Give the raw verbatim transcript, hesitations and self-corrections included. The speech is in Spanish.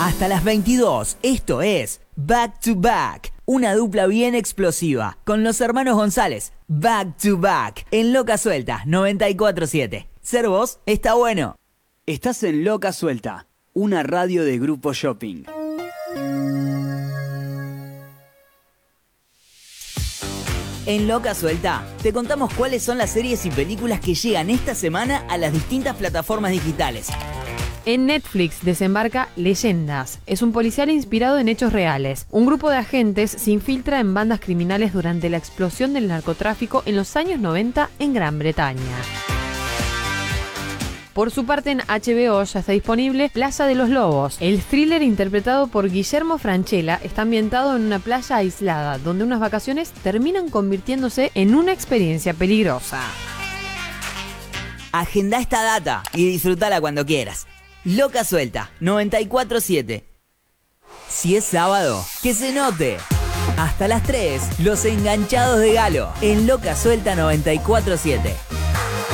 Hasta las veintidós, esto es Back to Back, una dupla bien explosiva, con los hermanos González. Back to Back, en Loca Suelta, noventa y cuatro siete. Ser vos está bueno. Estás en Loca Suelta, una radio de Grupo Shopping. En Loca Suelta, te contamos cuáles son las series y películas que llegan esta semana a las distintas plataformas digitales. En Netflix desembarca Leyendas. Es un policial inspirado en hechos reales. Un grupo de agentes se infiltra en bandas criminales durante la explosión del narcotráfico en los años noventa en Gran Bretaña. Por su parte, en H B O ya está disponible Plaza de los Lobos. El thriller interpretado por Guillermo Francella está ambientado en una playa aislada, donde unas vacaciones terminan convirtiéndose en una experiencia peligrosa. Agenda esta data y disfrutala cuando quieras. Loca Suelta, noventa y cuatro siete. Si es sábado, que se note. Hasta las tres, los enganchados de Galo, en Loca Suelta noventa y cuatro siete.